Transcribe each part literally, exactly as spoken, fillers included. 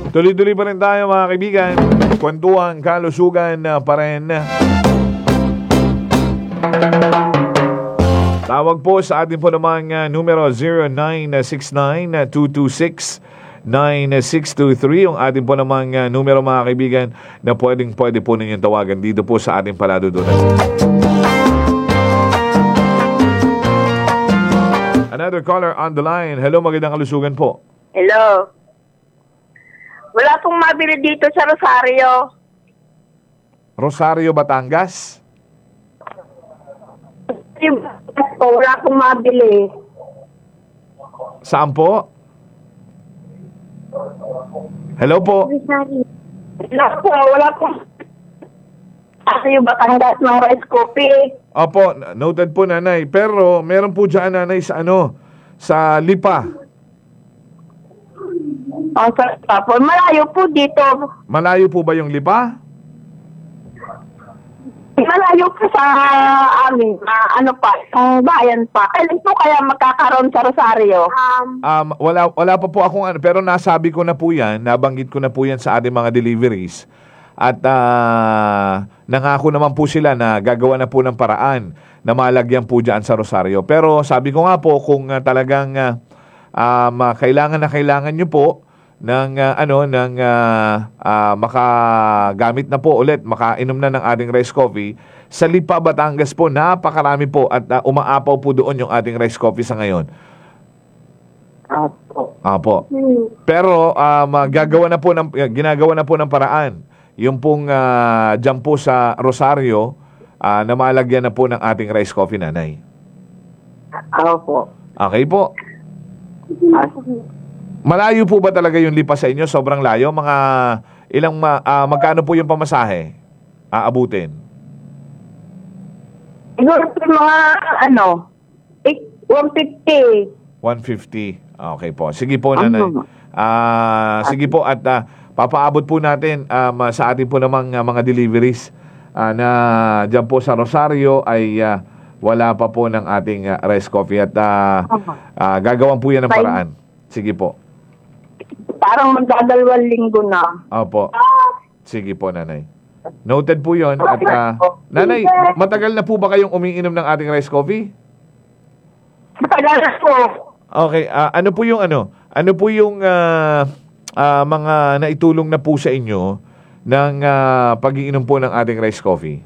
Tuloy-tuloy pa rin tayo mga kaibigan. Kwentuhan, kalusugan na pa rin. Tawag po sa atin po namang uh, numero zero nine six nine, two two six, nine six two three. Yung atin po namang uh, numero mga kaibigan na pwedeng pwede po ninyong tawagan dito po sa ating paladudunan. Another caller on the line. Hello, magandang kalusugan po. Hello. Wala pong mabili dito sa Rosario. Rosario, Batangas? Wala pong mabili. Saan po? Hello po. Wala po, wala pong Rosario, Batangas ng rice coffee. Opo, noted po nanay. Pero meron po dyan nanay sa ano, sa Lipa. Ang sarap po. Malayo po dito. Malayo po ba yung Lipa? Malayo po sa amin. Uh, ano pa, ang bayan pa. Kailan po kaya magkakaroon sa Rosario? Um, Um, wala, wala pa po akong ano, pero nasabi ko na po yan, nabanggit ko na po yan sa ating mga deliveries. At uh, nangako naman po sila na gagawa na po ng paraan na malagyan po dyan sa Rosario. Pero sabi ko nga po, kung uh, talagang uh, um, uh, kailangan na kailangan nyo po ng uh, ano ng uh, uh, makagamit na po ulit, makainom na ng ating rice coffee sa Lipa, Batangas po, napakarami po at uh, umaapaw po doon yung ating rice coffee sa ngayon. Apo. Apo. Pero um, uh, gagawa na po ng ginagawa na po ng paraan yung pong uh, dyan po sa Rosario uh, na malagyan na po ng ating rice coffee, nanay. Apo. Okay po. Malayo po ba talaga yung Lipa sa inyo? Sobrang layo? Mga ilang, ma, uh, magkano po yung pamasahe? Aabutin? Siguro po mga, ano, one fifty. one fifty. Okay po. Sige po, nanay. Uh, sige po, at uh, papaabot po natin um, sa atin po namang uh, mga deliveries uh, na dyan po sa Rosario ay uh, wala pa po ng ating uh, rice coffee at uh, uh, gagawan po yan ng paraan. Sige po. Parang magdadalawang linggo na. Opo. Sige po, nanay. Noted po yon. At uh, nanay, matagal na po ba kayong umiinom ng ating rice coffee? Matagal na po. Okay, uh, ano po yung ano? Ano po yung uh, uh, mga naitulong na po sa inyo ng uh, pag-iinom po ng ating rice coffee?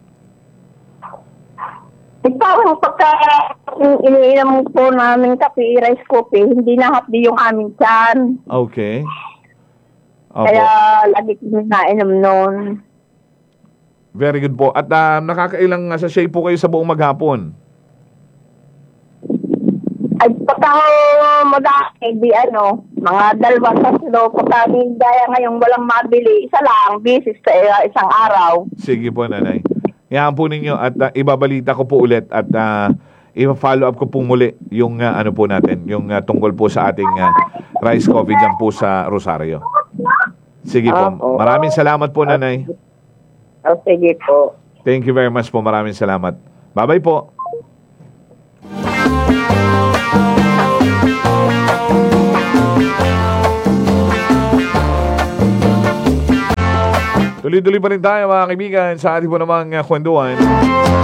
Parang pagka iniinom po namin kape, rice coffee, hindi na hapdi yung aming tiyan. Okay. Opo. Kaya lagi kami nainom noon. Very good po. At uh, nakakailang uh, sachet po kayo sa buong maghapon? Ay, pagka mag-aakay, di ano, mga dalawang tatlo, pagka daya ngayon walang mabili, isa lang, bisis sa uh, isang araw. Sige po, nanay. Yan po ninyo at uh, ibabalita ko po ulit at uh, i-follow up ko po muli yung uh, ano po natin, yung uh, tungkol po sa ating uh, rice coffee dyan po sa Rosario. Sige po. Oh, oh. Maraming salamat po, nanay. Oh, sige po. Thank you very much po. Maraming salamat. Bye-bye po. Tuloy-tuloy pa rin tayo mga kaibigan sa ating po namang uh, kwentuhan.